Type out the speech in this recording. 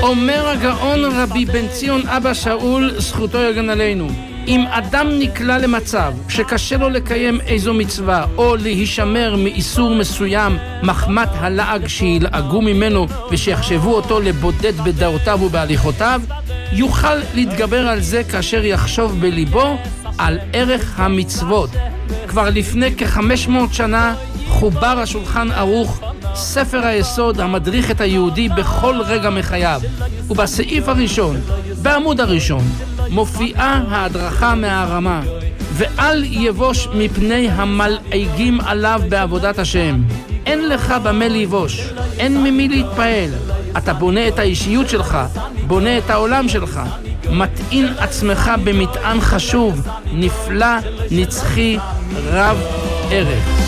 אומר הגאון רבי בן ציון אבא שאול, זכותו יגן עלינו, אם אדם נקלע למצב שקשה לו לקיים איזו מצווה או להישמר מאיסור מסוים מחמת הלעג שילעגו ממנו ושיחשבו אותו לבודד בדעותיו ובהליכותיו, יוכל להתגבר על זה כאשר יחשוב בליבו על ערך המצוות. כבר לפני כ-500 שנה חובר השולחן ערוך, ספר היסוד המדריך את היהודי בכל רגע מחייו, ובסעיף הראשון, בעמוד הראשון, מופיעה ההדרכה מהרמה, ואל יבוש מפני המלעיגים עליו בעבודת השם. אין לך במה לבוש, אין ממי להתפעל. אתה בונה את האישיות שלך, בונה את העולם שלך, מטעין עצמך במטען חשוב, נפלא, נצחי, רב ערך.